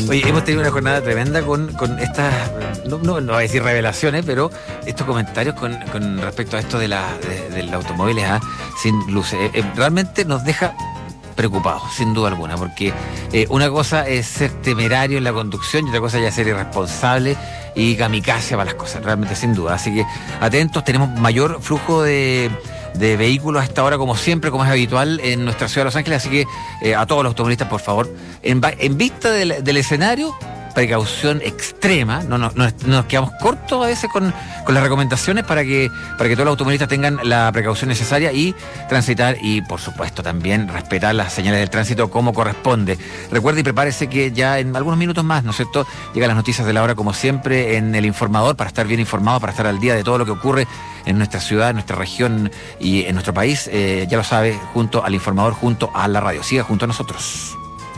Oye, hemos tenido una jornada tremenda con estas, no voy a decir revelaciones, pero estos comentarios con respecto a esto del automóvil sin luces. Realmente nos deja preocupados, sin duda alguna, porque una cosa es ser temerario en la conducción y otra cosa ya ser irresponsable y kamikaze para las cosas, realmente, sin duda. Así que atentos, tenemos mayor flujo de vehículos a esta hora, como siempre, como es habitual en nuestra ciudad de Los Ángeles, así que a todos los automovilistas, por favor, en vista del escenario, precaución extrema. No nos quedamos cortos a veces con las recomendaciones para que todos los automovilistas tengan la precaución necesaria y transitar y, por supuesto, también respetar las señales del tránsito como corresponde. Recuerde y prepárese que ya en algunos minutos más, ¿no es cierto?, llegan las noticias de la hora, como siempre, en El Informador, para estar bien informado, para estar al día de todo lo que ocurre en nuestra ciudad, en nuestra región y en nuestro país. Ya lo sabe, junto al Informador, junto a la radio. Siga junto a nosotros.